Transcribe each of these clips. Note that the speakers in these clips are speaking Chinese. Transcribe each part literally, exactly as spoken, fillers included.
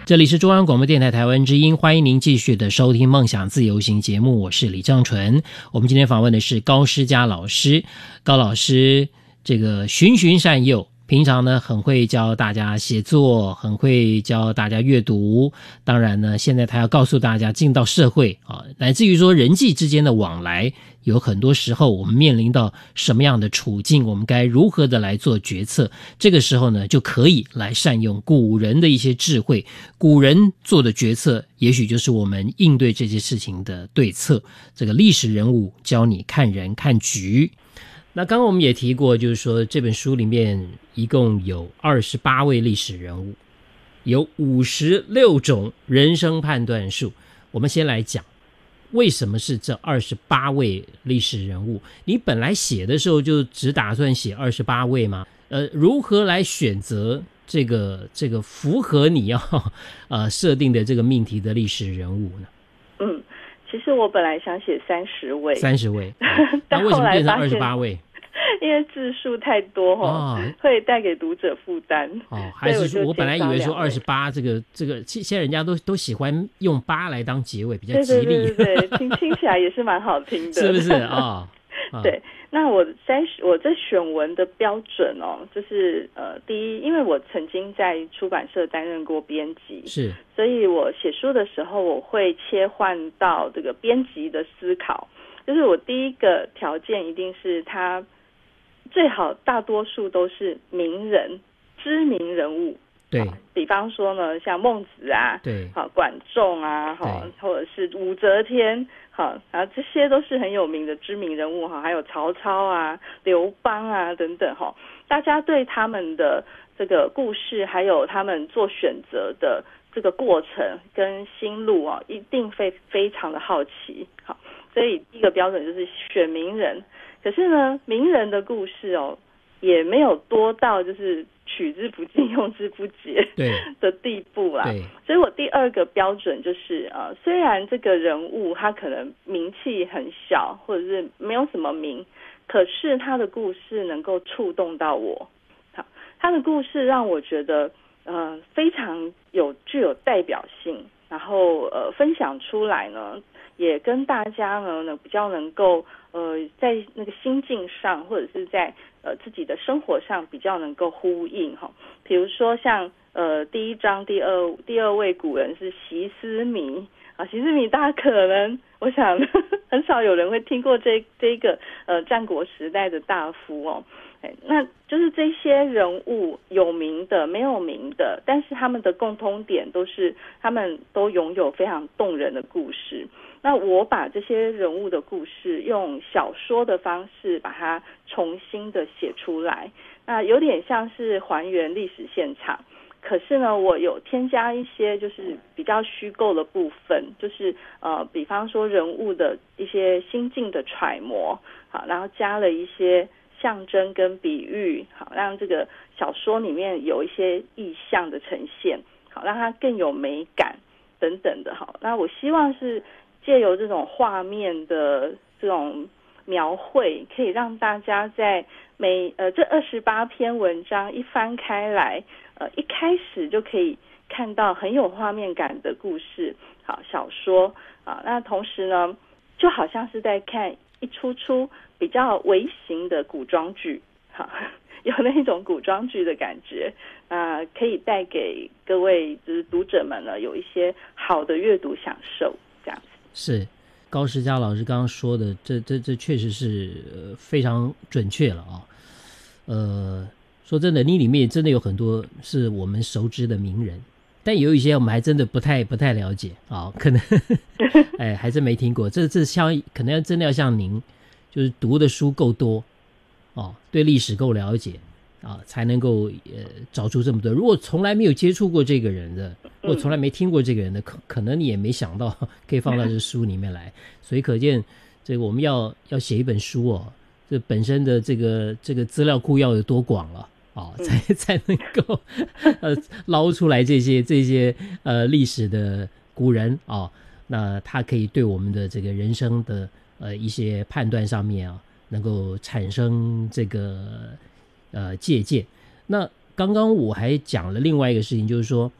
这里是中央广播电台台湾之音，欢迎您继续的收听梦想自由行节目，我是李正纯。我们今天访问的是高诗佳老师，高老师这个循循善诱，平常呢很会教大家写作，很会教大家阅读，当然呢现在他要告诉大家进到社会啊，乃至于说人际之间的往来，有很多时候我们面临到什么样的处境，我们该如何的来做决策，这个时候呢就可以来善用古人的一些智慧，古人做的决策也许就是我们应对这些事情的对策。这个历史人物教你看人看局。那刚刚我们也提过，就是说这本书里面一共有二十八位历史人物，有五十六种人生判断术。我们先来讲为什么是这二十八位历史人物？你本来写的时候就只打算写二十八位吗？呃，如何来选择这个这个符合你要呃设定的这个命题的历史人物呢？ 嗯，其实我本来想写三十位， 三十位，那为什么变成二十八位？ 因为字数太多哦，会带给读者负担哦。还是说我本来以为说二十八这个这个，现在人家都都喜欢用八来当结尾，比较吉利。 对对对对对，听听起来也是蛮好听的， 是不是啊？哦、 对，那我在我在选文的标准哦，就是呃，第一，因为我曾经在出版社担任过编辑， 是， 所以我写书的时候，我会切换到这个编辑的思考，就是我第一个条件一定是他。最好大多数都是名人、知名人物， 对， 比方说呢，像孟子啊， 对， 好管仲啊，好，或者是武则天，好，然后这些都是很有名的知名人物哈，还有曹操啊、刘邦啊等等哈，大家对他们的这个故事，还有他们做选择的这个过程跟心路啊，一定会非常的好奇，好，所以第一个标准就是选名人。可是呢，名人的故事哦，也没有多到就是取之不尽、用之不竭的地步啦。 对， 所以我第二个标准就是呃，虽然这个人物他可能名气很小，或者是没有什么名，可是他的故事能够触动到我。好，他的故事让我觉得呃非常有具有代表性，然后呃分享出来呢，也跟大家呢呢比较能够。呃，在那个心境上，或者是在呃自己的生活上比较能够呼应哈。比如说像呃第一章第二第二位古人是席思弥啊，席思弥大家可能我想呵呵很少有人会听过这这个呃战国时代的大夫哦。哎，那就是这些人物有名的没有名的，但是他们的共通点都是他们都拥有非常动人的故事。那我把这些人物的故事用小说的方式把它重新的写出来，那有点像是还原历史现场，可是呢我有添加一些就是比较虚构的部分，就是呃比方说人物的一些心境的揣摩，好，然后加了一些象征跟比喻，好，让这个小说里面有一些意象的呈现，好，让它更有美感等等的。好，那我希望是借由这种画面的这种描绘，可以让大家在每呃这二十八篇文章一翻开来，呃一开始就可以看到很有画面感的故事，好，小说啊，那同时呢，就好像是在看一出出比较微型的古装剧，好，有那种古装剧的感觉，啊、呃，可以带给各位就是读者们呢有一些好的阅读享受，这样子。 是高诗佳老师刚刚说的，这这这确实是、呃、非常准确了啊。呃，说真的，你里面真的有很多是我们熟知的名人，但有一些我们还真的不太不太了解啊，可能哎还真没听过。这这像可能要真的要像您，就是读的书够多哦，对历史够了解啊，才能够呃找出这么多。如果从来没有接触过这个人的，或从来没听过这个人的，可可能你也没想到可以放到这书里面来。所以可见，这个我们要要写一本书哦，这本身的这个这个资料库要有多广了啊、哦，才才能够呃捞出来这些这些呃历史的古人啊、哦，那他可以对我们的这个人生的呃一些判断上面啊，能够产生这个呃借鉴。那刚刚我还讲了另外一个事情，就是说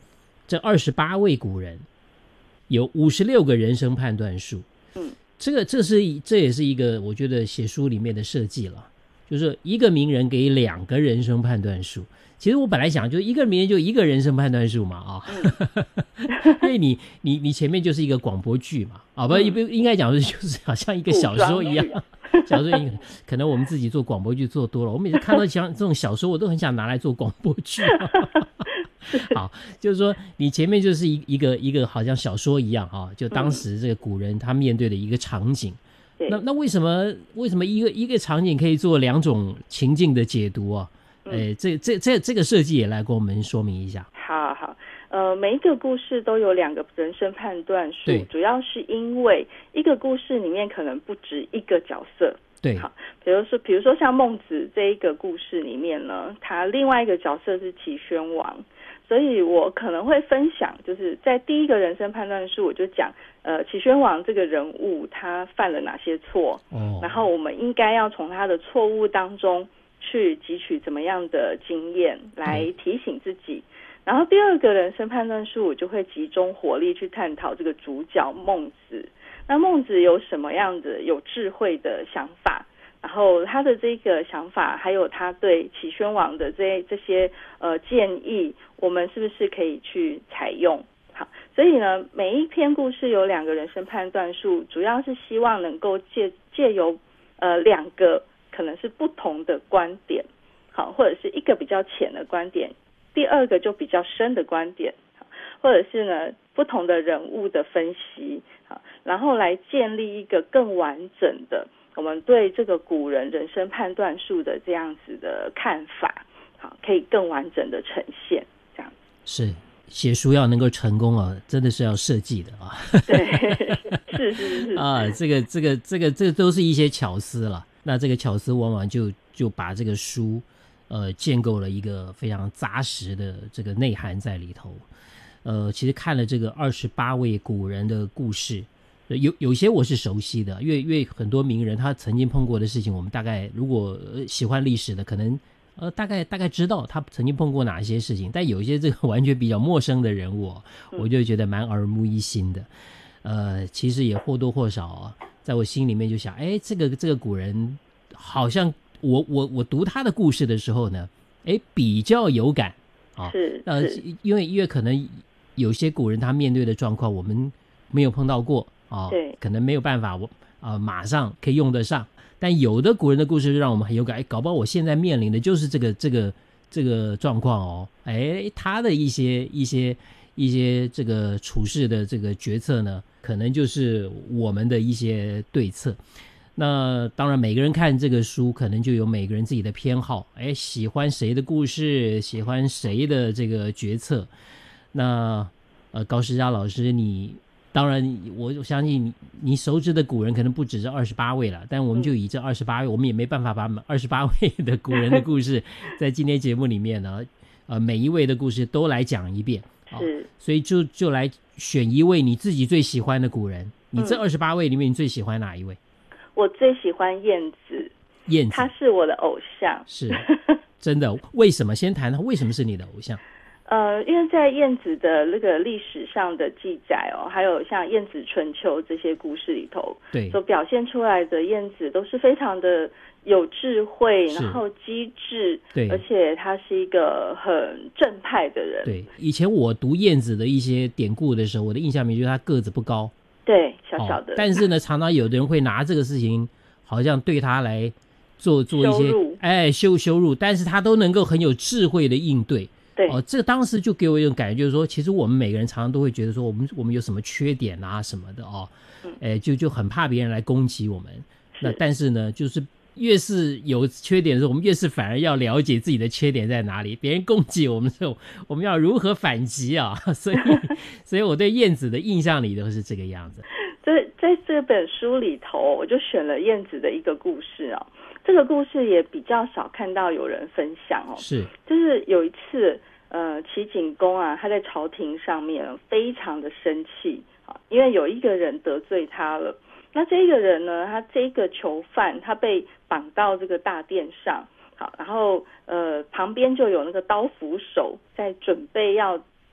这二十八位古人有五十六个人生判断术。 嗯， 这个这是这也是一个我觉得写书里面的设计了，就是一个名人给两个人生判断术。其实我本来想就一个名人就一个人生判断术嘛啊，嗯、因为你你你前面就是一个广播剧嘛啊，不、嗯、不应该讲就是好像一个小说一样。小说可能我们自己做广播剧做多了，我每次看到像这种小说，我都很想拿来做广播剧。好，就是说你前面就是一一个一个好像小说一样啊，就当时这个古人他面对的一个场景。嗯、那那为什么为什么一个一个场景可以做两种情境的解读啊？哎，这这这这个设计也来跟我们说明一下。 好好，呃，每一个故事都有两个人生判断术，主要是因为一个故事里面可能不止一个角色。 对， 好，比如说，比如说像孟子这一个故事里面呢，他另外一个角色是齐宣王，所以我可能会分享，就是在第一个人生判断术，我就讲，呃，齐宣王这个人物他犯了哪些错，哦，然后我们应该要从他的错误当中去汲取怎么样的经验来提醒自己。然后第二个人生判断术，我就会集中火力去探讨这个主角孟子。那孟子有什么样的有智慧的想法？然后他的这个想法，还有他对齐宣王的这这些呃建议，我们是不是可以去采用？好，所以呢，每一篇故事有两个人生判断术，主要是希望能够借借由呃两个可能是不同的观点，好，或者是一个比较浅的观点，第二个就比较深的观点，或者是呢不同的人物的分析，好，然后来建立一个更完整的我们对这个古人人生判断术的这样子的看法，好，可以更完整的呈现，这样是写书要能够成功啊，真的是要设计的啊。 对，是是是啊，这个这个这个这个都是一些巧思了。那这个巧思往往就就把这个书呃建构了一个非常扎实的这个内涵在里头。呃，其实看了这个二十八位古人的故事。有有些我是熟悉的，因为因为很多名人他曾经碰过的事情，我们大概如果喜欢历史的，可能呃大概大概知道他曾经碰过哪些事情。但有一些这个完全比较陌生的人物，我就觉得蛮耳目一新的。呃，其实也或多或少啊，在我心里面就想，哎，这个这个古人好像我我我读他的故事的时候呢，哎，比较有感啊。 是， 呃，因为因为可能有些古人他面对的状况，我们没有碰到过。哦， 对， 可能没有办法，我啊、呃、马上可以用得上。但有的古人的故事就让我们很有感，哎，搞不好我现在面临的就是这个这个这个状况哦。哎，他的一些一些一些这个处事的这个决策呢，可能就是我们的一些对策。那当然，每个人看这个书，可能就有每个人自己的偏好，哎，喜欢谁的故事，喜欢谁的这个决策。那呃，高诗佳老师，你。当然我相信你你熟知的古人可能不止这二十八位了，但我们就以这二十八位、嗯、我们也没办法把二十八位的古人的故事在今天节目里面呢呃，每一位的故事都来讲一遍、哦、所以就就来选一位你自己最喜欢的古人。你这二十八位里面你最喜欢哪一位？ 我最喜欢晏子。 晏子他是我的偶像。 是真的？为什么？先谈他为什么是你的偶像？ 呃，因为在晏子的那个历史上的记载哦，还有像《晏子春秋》这些故事里头， 对， 所表现出来的晏子都是非常的有智慧，然后机智， 对， 而且他是一个很正派的人。 对，以前我读晏子的一些典故的时候，我的印象里面就是他个子不高， 对，小小的、哦。 但是呢，常常有的人会拿这个事情，好像对他来做做一些哎羞羞辱，但是他都能够很有智慧的应对。 对哦，这当时就给我一种感觉，就是说，其实我们每个人常常都会觉得说，我们我们有什么缺点啊什么的哦，嗯、哎，就就很怕别人来攻击我们。那但是呢，就是越是有缺点的时候，我们越是反而要了解自己的缺点在哪里。别人攻击我们的时候，我们要如何反击啊？所以，所以我对晏子的印象里都是这个样子。 在在这本书里头，我就选了晏子的一个故事哦。这个故事也比较少看到有人分享哦。 是， 就是有一次。呃，齐景公啊，他在朝廷上面非常的生气啊，因为有一个人得罪他了。那这个人呢，他这个囚犯，他被绑到这个大殿上，好，然后呃，旁边就有那个刀斧手在准备要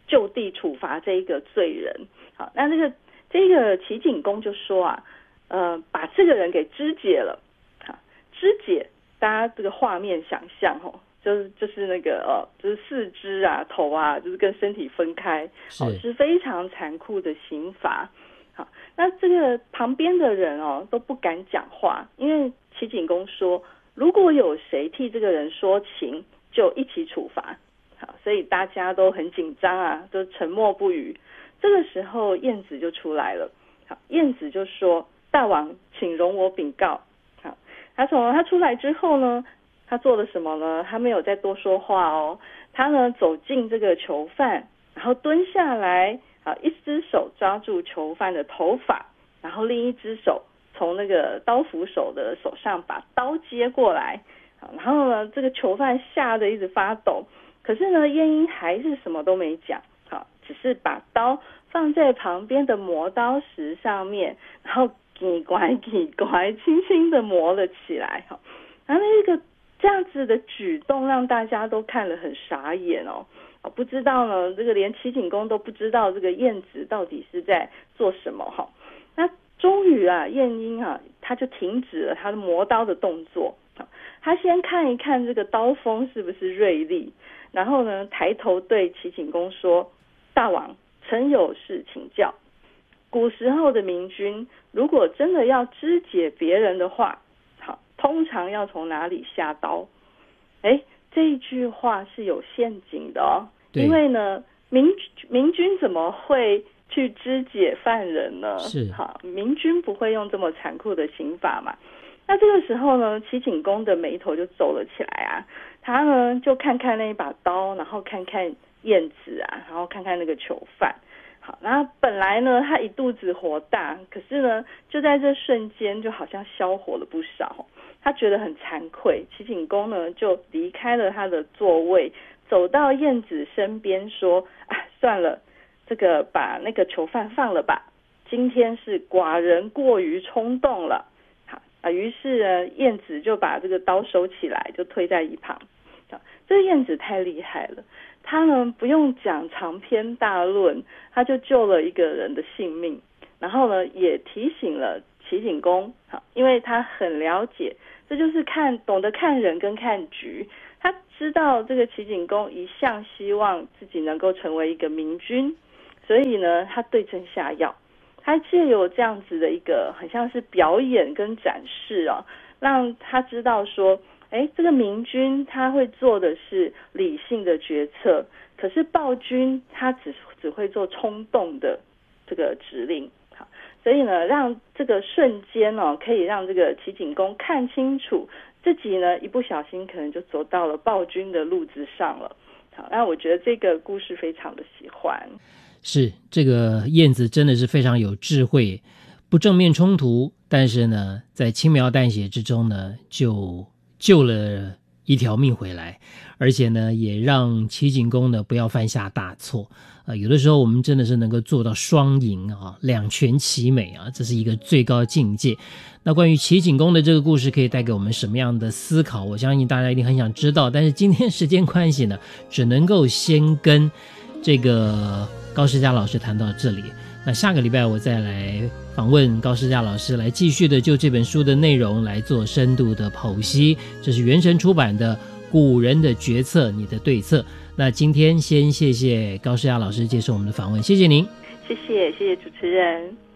就地处罚这一个罪人。好，那这个这个齐景公就说啊，呃，把这个人给肢解了。好，肢解，大家这个画面想象哦，就是就是那个呃，就是四肢啊、头啊，就是跟身体分开， 是、 哦、是非常残酷的刑罚。好，那这个旁边的人哦都不敢讲话，因为齐景公说，如果有谁替这个人说情，就一起处罚。好，所以大家都很紧张啊，都沉默不语。这个时候晏子就出来了。好，晏子就说：“大王，请容我禀告。”好，他从他出来之后呢，他做了什么呢？他没有再多说话哦。他呢走进这个囚犯，然后蹲下来，啊，一只手抓住囚犯的头发，然后另一只手从那个刀斧手的手上把刀接过来。然后呢，这个囚犯吓得一直发抖。可是呢，晏婴还是什么都没讲，好，只是把刀放在旁边的磨刀石上面，然后叽拐叽拐，轻轻的磨了起来。好，然后那个这样子的举动让大家都看了很傻眼哦，不知道呢，这个连齐景公都不知道这个晏子到底是在做什么哈。那终于啊，晏婴啊，他就停止了他的磨刀的动作。他先看一看这个刀锋是不是锐利，然后呢，抬头对齐景公说：“大王，臣有事请教。古时候的明君，如果真的要肢解别人的话，好，通常要从哪里下刀？”哎，这一句话是有陷阱的哦，因为呢，明明君怎么会去肢解犯人呢？ 是， 好，明君不会用这么残酷的刑法嘛。那这个时候呢，齐景公的眉头就皱了起来啊，他呢就看看那一把刀，然后看看晏子啊，然后看看那个囚犯。好，那本来呢他一肚子火大，可是呢就在这瞬间就好像消火了不少，他觉得很惭愧。齐景公呢就离开了他的座位，走到晏子身边说：“啊，算了，这个把那个囚犯放了吧，今天是寡人过于冲动了。”啊，于是呢，晏子就把这个刀收起来，就推在一旁。这个晏子太厉害了，他呢不用讲长篇大论，他就救了一个人的性命，然后呢也提醒了齐景公，好，因为他很了解，这就是看懂得看人跟看局，他知道这个齐景公一向希望自己能够成为一个明君，所以呢，他对症下药。他借由这样子的一个很像是表演跟展示哦，让他知道说，哎，这个明君他会做的是理性的决策，可是暴君他只只会做冲动的这个指令。好，所以呢，让这个瞬间哦，可以让这个齐景公看清楚自己呢，一不小心可能就走到了暴君的路子上了。好，那我觉得这个故事非常的喜欢。 是，这个晏子真的是非常有智慧，不正面冲突，但是呢，在轻描淡写之中呢，就救了一条命回来，而且呢，也让齐景公呢不要犯下大错。呃，有的时候我们真的是能够做到双赢啊，两全其美啊，这是一个最高境界。那关于齐景公的这个故事可以带给我们什么样的思考，我相信大家一定很想知道，但是今天时间关系呢，只能够先跟这个高诗佳老师谈到这里，那下个礼拜我再来访问高诗佳老师，来继续的就这本书的内容来做深度的剖析。这是原神出版的《古人的决策，你的对策》。那今天先谢谢高诗佳老师接受我们的访问，谢谢您。 谢谢，谢谢主持人。